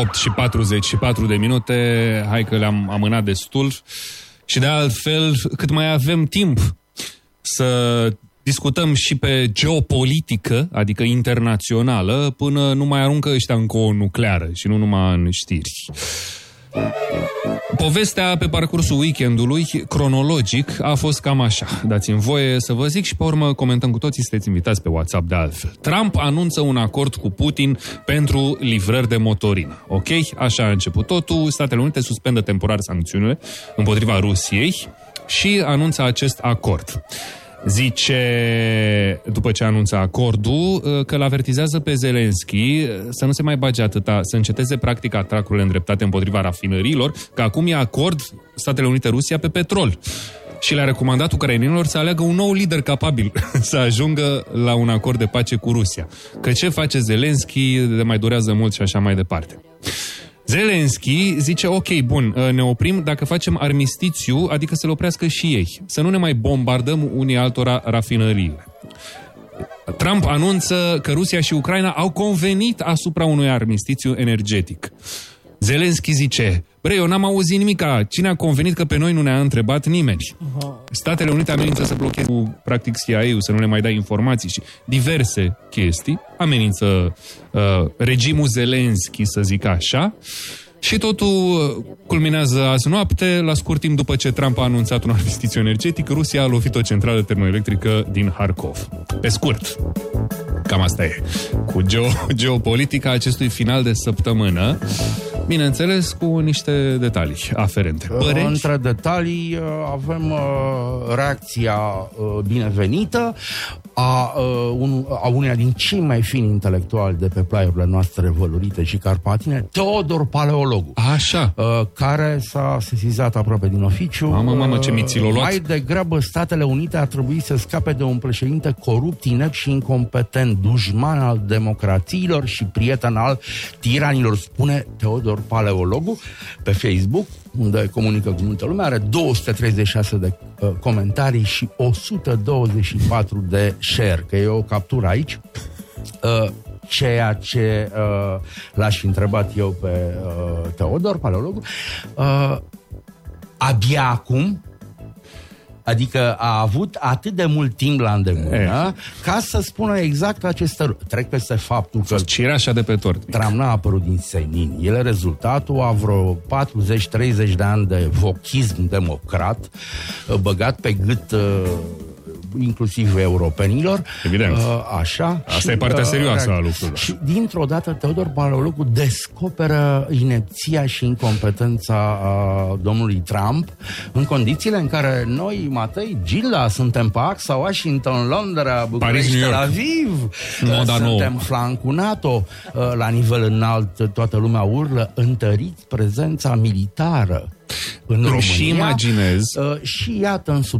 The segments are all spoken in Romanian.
8 și 44 de minute, hai că le-am amânat destul. Și de altfel, cât mai avem timp să discutăm și pe geopolitică, adică internațională, până nu mai aruncă ăștia încă o nucleară și nu numai în știri. Povestea pe parcursul weekendului, cronologic, a fost cam așa. Dați-mi voie să vă zic și pe urmă comentăm cu toții, sunteți invitați pe WhatsApp de altfel. Trump anunță un acord cu Putin pentru livrări de motorină. Ok? Așa a început totul. Statele Unite suspendă temporar sancțiunile împotriva Rusiei și anunță acest acord. Zice, după ce anunță acordul, că îl avertizează pe Zelenski să nu se mai bage atâta, să înceteze practic atacurile îndreptate împotriva rafinăriilor, că acum e acord Statele Unite-Rusia pe petrol. Și le-a recomandat ucrainenilor să aleagă un nou lider capabil să ajungă la un acord de pace cu Rusia. Că ce face Zelenski de mai durează mult și așa mai departe. Zelenski zice, ok, bun, ne oprim dacă facem armistițiu, adică să le oprească și ei. Să nu ne mai bombardăm unii altora rafinăriile. Trump anunță că Rusia și Ucraina au convenit asupra unui armistițiu energetic. Zelenski zice, bre, eu n-am auzit nimica. Cine a convenit că pe noi nu ne-a întrebat nimeni? Statele Unite amenință să blocheze cu, practic, CIA-ul, să nu le mai dai informații și diverse chestii. Amenință regimul Zelenski, să zic așa. Și totul culminează azi noapte, la scurt timp după ce Trump a anunțat un armistițiu energetic, Rusia a lovit o centrală termoelectrică din Harkov. Pe scurt, cam asta e. Cu geopolitica acestui final de săptămână, bineînțeles, cu niște detalii aferente. Păreri? Între detalii avem reacția binevenită a uneia din cei mai fini intelectuali de pe plaiurile noastre vălurite și carpatine, Teodor Paleologu. Așa. Care s-a sesizat aproape din oficiu. Mamă, ce miți l-o luat. Mai degrabă Statele Unite ar trebui să scape de un președinte corupt, inept și incompetent, dușman al democrațiilor și prieten al tiranilor, spune Teodor Paleologu pe Facebook, unde comunică cu multă lume, are 236 de comentarii și 124 de share, că e o captură aici. Ceea ce l-aș fi întrebat eu pe Teodor Paleologu, abia acum, adică a avut atât de mult timp la îndemână ca să spună exact aceste lucruri. Trec peste faptul că cireașa de pe tort. Trump n-a apărut din senin. El e rezultatul a vreo 40-30 de ani de vochism democrat băgat pe gât inclusiv europenilor. Evident. Așa. Asta e partea serioasă a lucrurilor. Și dintr-o dată Teodor Paleologu descoperă inepția și incompetența domnului Trump în condițiile în care noi, Matei, Gilda, suntem pe axa Washington, Londra, București, Tel Aviv, suntem flancul NATO, la nivel înalt toată lumea urlă, întăriți prezența militară în România. Și imaginez. Și iată, în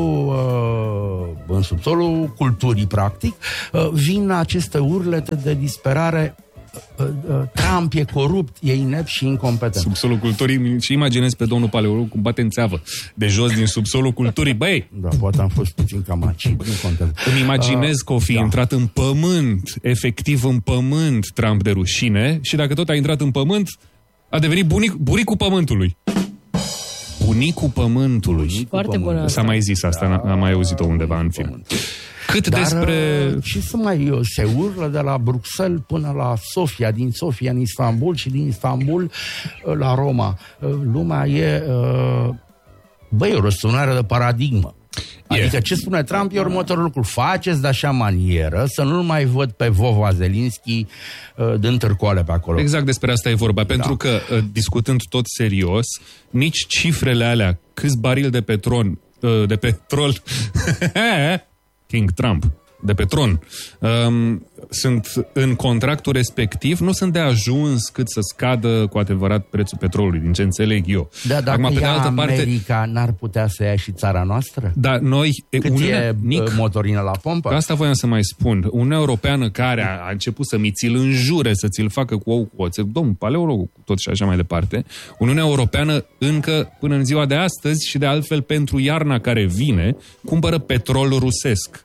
subsolul culturii, practic, vin aceste urlete de disperare. Trump e corupt, e inept și incompetent. Subsolul culturii, și imaginez pe domnul Paleologu cum bate în țeavă de jos din subsolul culturii. Băi! Da, poate am fost puțin cam acid, nu contează. Îmi imaginez că o fi intrat în pământ, efectiv în pământ, Trump de rușine, și dacă tot a intrat în pământ, a devenit bunicul pământului. Bunicul pământului. Foarte bună. S-a mai zis asta, am mai auzit-o undeva în film. Cât Dar, despre... și să mai se urlă de la Bruxelles până la Sofia, din Sofia în Istanbul și din Istanbul la Roma. Lumea e... Băi, o răsturnare de paradigmă. Adică ce spune Trump e următorul lucru. Faceți de așa manieră să nu-l mai văd pe Vova Zelinski dând târcoale pe acolo. Exact despre asta e vorba. Pentru că, discutând tot serios, nici cifrele alea, câți barili de petrol King Trump, de petrol, sunt în contractul respectiv, nu sunt de ajuns cât să scadă cu adevărat prețul petrolului, din ce înțeleg eu. Da, dacă pe de altă America parte, n-ar putea să ia și țara noastră? Da, noi... Cât e motorină la pompă? Asta voiam să mai spun. Uniunea Europeană care a început să ți-l înjure, să ți-l facă cu ou cu oțet, domnul Paleologu, tot și așa mai departe, Uniunea Europeană încă până în ziua de astăzi și de altfel pentru iarna care vine, cumpără petrol rusesc.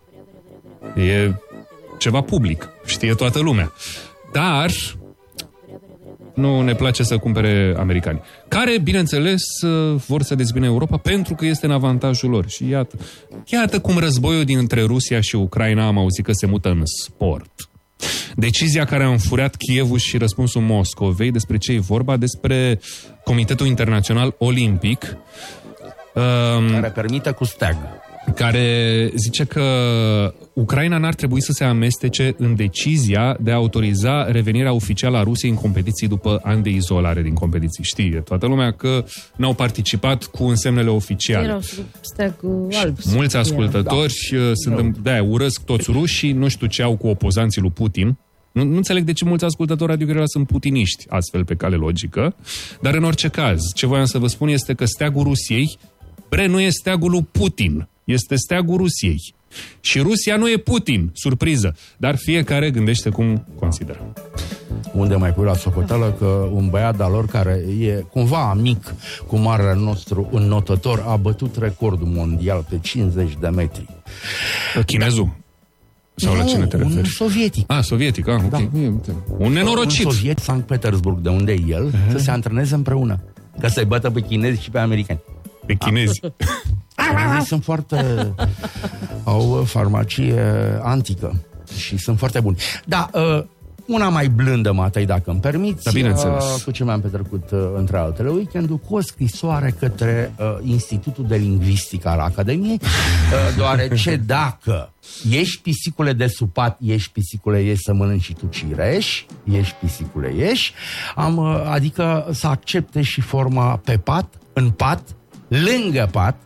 E ceva public, știe toată lumea. Dar nu ne place să cumpere americani. Care, bineînțeles, vor să dezbine Europa pentru că este în avantajul lor. Și iată cum războiul dintre Rusia și Ucraina am auzit că se mută în sport. Decizia care a înfuriat Kievul și răspunsul Moscovei, despre ce e vorba? Despre Comitetul Internațional Olimpic, care permite cu steag. Care zice că Ucraina n-ar trebui să se amestece în decizia de a autoriza revenirea oficială a Rusiei în competiții după ani de izolare din competiții. Știe toată lumea că n-au participat cu însemnele oficiale. Erau steagul alb. Mulți ascultători de-aia urăsc toți rușii, nu știu ce au cu opozanții lui Putin. Nu înțeleg de ce mulți ascultători Radio Guerilla sunt putiniști, astfel pe cale logică. Dar în orice caz, ce voiam să vă spun este că steagul Rusiei, nu e steagul lui Putin, este steagul Rusiei. Și Rusia nu e Putin, surpriză, dar fiecare gândește cum consideră. Unde mai pui la socoteală că un băiat de-a lor care e cumva amic cu marele nostru înnotător a bătut recordul mondial pe 50 de metri. Chinezul? Sau la cine te referi? Un sovietic. Sovietic, ok. Da. Un nenorocit. Un soviet, Sankt Petersburg, de unde e el, să se antreneze împreună. Ca să-i bată pe chinezi și pe americani. Pe chinezi. Sunt foarte... au farmacie antică și sunt foarte buni. Da, una mai blândă, Matei, dacă îmi permiți. Da, bineînțeles. Cu ce mi-am petrecut între altele weekendul, cu o scrisoare către Institutul de Lingvistică al Academiei, deoarece dacă ești pisicule de supat, ești pisicule, ești să mănânci și tu cireș, ești pisicule, ești, adică să accepte și forma pe pat, în pat, lângă pat,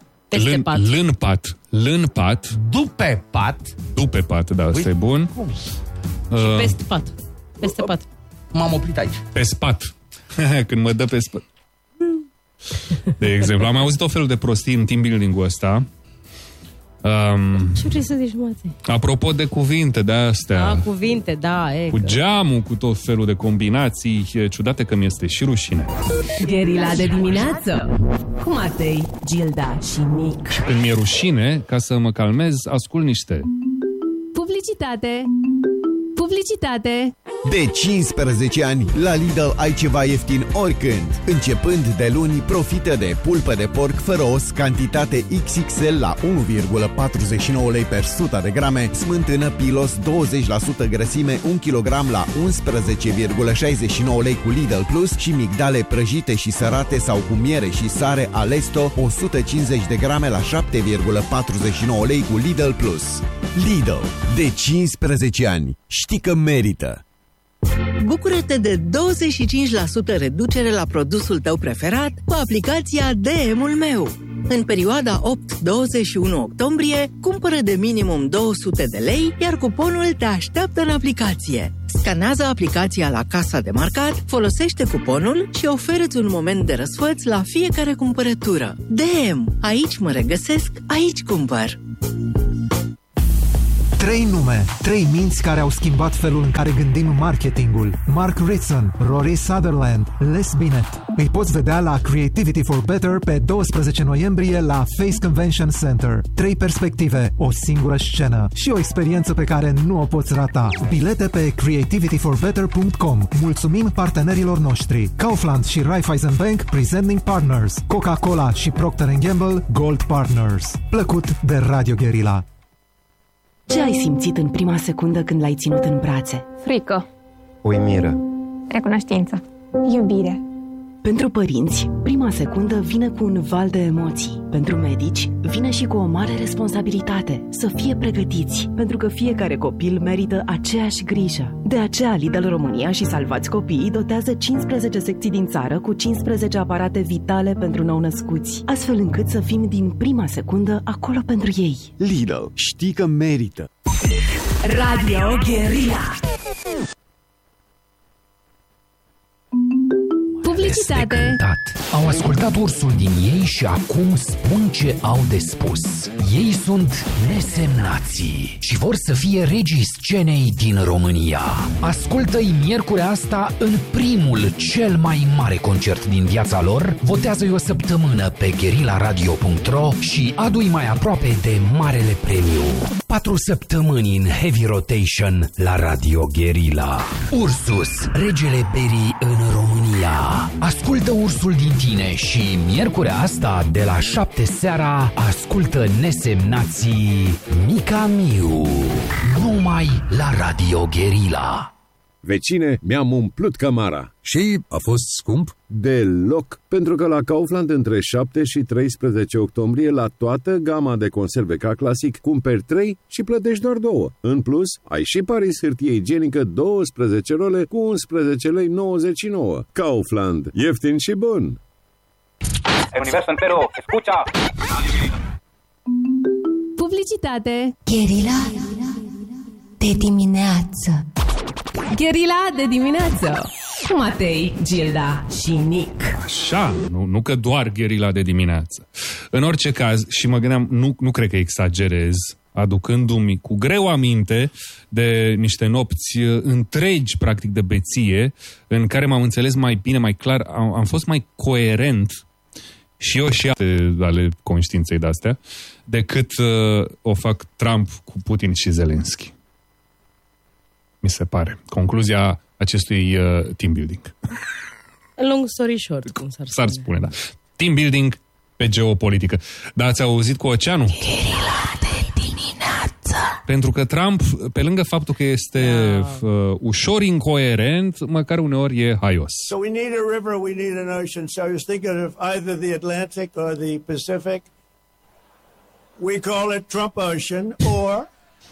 lân pat, dupe pat, da, asta e bun. Și peste pat. Peste pat. M-am oprit aici. Pe spat. Când mă dă pe spat. De exemplu, am auzit o felul de prostii în team building-ul ăsta. Ce vrei să zici, Matei? Apropo de cuvinte de astea. Cuvinte, da. Cu geamul, cu tot felul de combinații ciudate, că mi-este și rușine. Guerilla de dimineață cu Matei, Gilda și Mic. Și când mi-e rușine, ca să mă calmez, ascult niște publicitate. De 15 ani, la Lidl ai ceva ieftin oricând. Începând de luni, profită de pulpă de porc fără os, cantitate XXL la 1,49 lei per 100 de grame, smântână Pilos 20% grăsime 1 kg la 11,69 lei cu Lidl Plus și migdale prăjite și sărate sau cu miere și sare Alesto 150 de grame la 7,49 lei cu Lidl Plus. Lidl. De 15 ani. Știi că merită! Bucură-te de 25% reducere la produsul tău preferat cu aplicația DM-ul meu. În perioada 8-21 octombrie, cumpără de minimum 200 de lei, iar cuponul te așteaptă în aplicație. Scanează aplicația la casa de marcat, folosește cuponul și oferă-ți un moment de răsfăț la fiecare cumpărătură. DM. Aici mă regăsesc, aici cumpăr. 3 nume, 3 minți care au schimbat felul în care gândim marketingul. Mark Ritson, Rory Sutherland, Les Binet. Îi poți vedea la Creativity for Better pe 12 noiembrie la Face Convention Center. 3 perspective, o singură scenă și o experiență pe care nu o poți rata. Bilete pe creativityforbetter.com. Mulțumim partenerilor noștri. Kaufland și Raiffeisen Bank, Presenting Partners. Coca-Cola și Procter & Gamble, Gold Partners. Plăcut de Radio Guerilla. Ce ai simțit în prima secundă când l-ai ținut în brațe? Frică. Uimire. Recunoștință. Iubire. Pentru părinți, prima secundă vine cu un val de emoții. Pentru medici, vine și cu o mare responsabilitate. Să fie pregătiți, pentru că fiecare copil merită aceeași grijă. De aceea Lidl România și Salvați Copiii dotează 15 secții din țară cu 15 aparate vitale pentru nou-născuți, astfel încât să fim din prima secundă acolo pentru ei. Lidl. Știi că merită! Radio Guerilla. este cântat. Au ascultat ursul din ei și acum spun ce au de spus. Ei sunt nesemnații și vor să fie regii scenei din România. Ascultă-i miercurea asta în primul, cel mai mare concert din viața lor. Votează-i o săptămână pe guerillaradio.ro și adu-i mai aproape de marele premiu. 4 săptămâni în heavy rotation la Radio Guerilla. Ursus, regele berii în România. Ascultă ursul din tine și miercurea asta de la 7 seara ascultă nesemnații Mica Miu. Numai la Radio Guerilla. Vecine, mi-am umplut cămara. Și a fost scump? Deloc, pentru că la Kaufland între 7 și 13 octombrie la toată gama de conserve ca clasic cumperi 3 și plătești doar 2. În plus, ai și Paris hârtie igienică 12 role cu 11,99 lei. Kaufland, ieftin și bun. El universo entero, escucha. Publicitate. Guerilla de dimineață. Guerilla de dimineață. Matei, Gilda și Nick. Așa, nu că doar Guerilla de dimineață. În orice caz, și mă gândeam, nu cred că exagerez, aducându-mi cu greu aminte de niște nopți întregi, practic, de beție, în care m-am înțeles mai bine, mai clar, am fost mai coerent și eu și ale conștiinței de-astea, decât o fac Trump cu Putin și Zelensky. Mi se pare. Concluzia acestui team building. Long story short, cum s-ar spune, da. Team building pe geopolitică. Dar ați auzit cu oceanul? Guerilla de dimineață. Pentru că Trump, pe lângă faptul că este ușor incoerent, măcar uneori e haios. So we need a river, we need an ocean. So I was thinking of either the Atlantic or the Pacific. We call it Trump Ocean or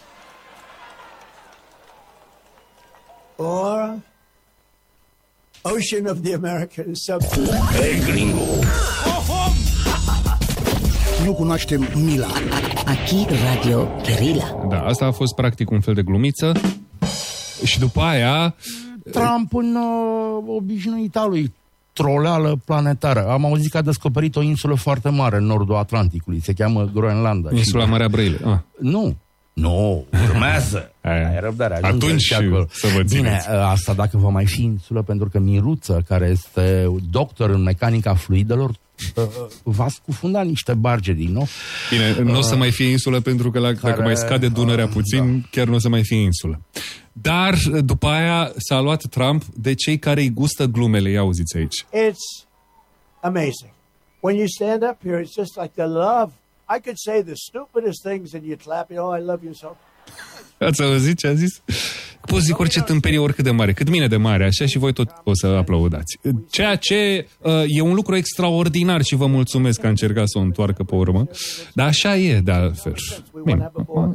Ocean of the American Subcontinent. Hey, gringo! Nu cunoaștem mila. Aquí Radio Guerilla. Da, asta a fost practic un fel de glumiță. Și după aia... Trump în obișnuita lui troleală planetară. Am auzit că a descoperit o insulă foarte mare în nordul Atlanticului. Se cheamă Groenlanda. Insula Marea Brăile. Nu, urmează. Ai răbdare. Atunci să vă țineți. Bine, asta dacă va mai fi insulă, pentru că Miruță, care este doctor în mecanica fluidelor, va scufunda niște barge din nou. Bine, nu o să mai fie insulă, pentru că dacă mai scade Dunărea puțin, chiar nu o să mai fie insulă. Dar după aia s-a luat Trump de cei care îi gustă glumele. Ia auziți aici. It's amazing. When you stand up here, it's just like the love. I could say the stupidest things and you'd clap, I love you so. Ați auzit ce a zis? Poți zic orice tâmpenie, oricât de mare, cât mine de mare, așa, și voi tot o să aplaudați. Ceea ce e un lucru extraordinar și vă mulțumesc că a încercat să o întoarcă pe urmă, dar așa e, de altfel. Bine.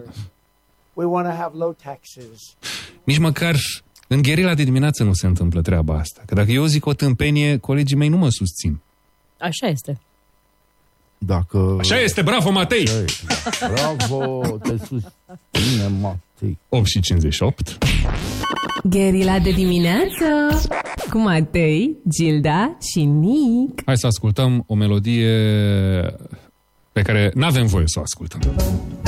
Nici măcar în Guerilla de dimineață nu se întâmplă treaba asta. Că dacă eu zic o tâmpenie, colegii mei nu mă susțin. Așa este. Așa este, bravo, Matei! Bravo, te susține, Matei. 8:58. Guerilla de dimineață cu Matei, Gilda și Nick. Hai să ascultăm o melodie pe care n-avem voie să o ascultăm.